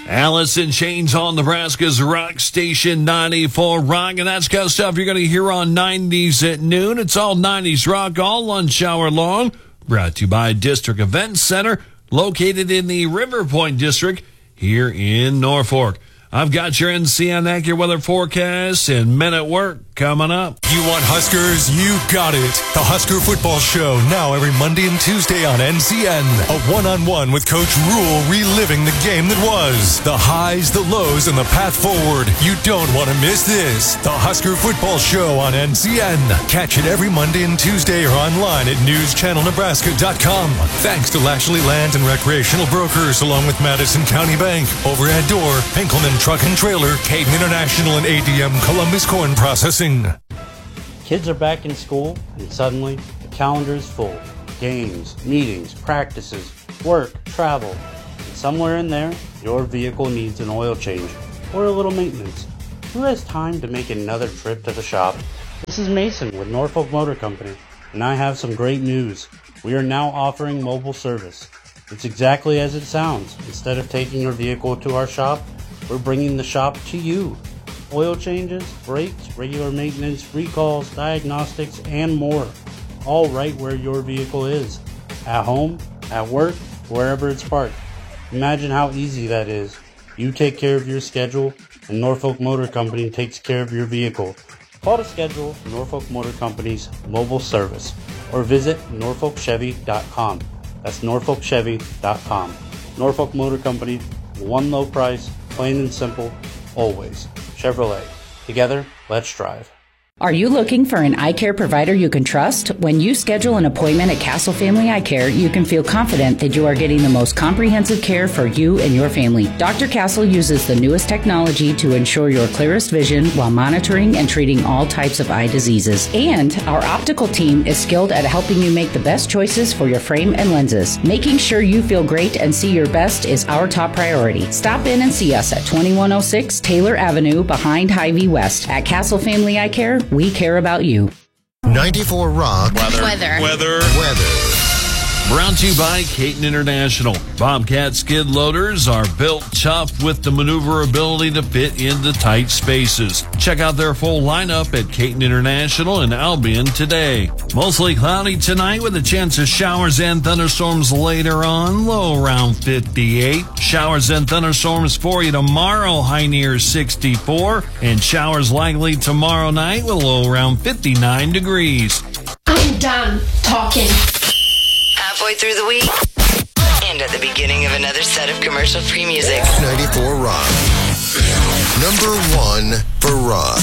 Alice in Chains on Nebraska's Rock Station 94 Rock, and that's kind of stuff you're going to hear on 90s at noon. It's all 90s rock all lunch hour long, brought to you by District Event Center, located in the River Point District here in Norfolk. I've got your NCN AccuWeather forecast and Men at Work coming up. You want Huskers? You got it. The Husker Football Show, now every Monday and Tuesday on NCN. A one-on-one with Coach Rule, reliving the game that was. The highs, the lows, and the path forward. You don't want to miss this. The Husker Football Show on NCN. Catch it every Monday and Tuesday or online at newschannelnebraska.com. Thanks to Lashley Land and Recreational Brokers, along with Madison County Bank, Overhead Door, Pinkelman Truck and Trailer, Caden International, and ADM Columbus Corn Processing. Kids are back in school, and suddenly the calendar is full. Games, meetings, practices, work, travel. And somewhere in there, your vehicle needs an oil change or a little maintenance. Who has time to make another trip to the shop? This is Mason with Norfolk Motor Company, and I have some great news. We are now offering mobile service. It's exactly as it sounds. Instead of taking your vehicle to our shop, we're bringing the shop to you. Oil changes, brakes, regular maintenance, recalls, diagnostics, and more. All right where your vehicle is. At home, at work, wherever it's parked. Imagine how easy that is. You take care of your schedule, and Norfolk Motor Company takes care of your vehicle. Call to schedule Norfolk Motor Company's mobile service or visit norfolkchevy.com. That's norfolkchevy.com. Norfolk Motor Company, one low price, plain and simple, always. Chevrolet. Together, let's drive. Are you looking for an eye care provider you can trust? When you schedule an appointment at Castle Family Eye Care, you can feel confident that you are getting the most comprehensive care for you and your family. Dr. Castle uses the newest technology to ensure your clearest vision while monitoring and treating all types of eye diseases. And our optical team is skilled at helping you make the best choices for your frame and lenses. Making sure you feel great and see your best is our top priority. Stop in and see us at 2106 Taylor Avenue behind Hy-Vee West. At Castle Family Eye Care, we care about you. 94 Rock. Weather. Brought to you by Caton International. Bobcat skid loaders are built tough with the maneuverability to fit into tight spaces. Check out their full lineup at Caton International in Albion today. Mostly cloudy tonight with a chance of showers and thunderstorms later on, low around 58. Showers and thunderstorms for you tomorrow, high near 64. And showers likely tomorrow night with a low around 59 degrees. I'm done talking. Halfway through the week and at the beginning of another set of commercial-free music. 94 Rock. Number one for rock.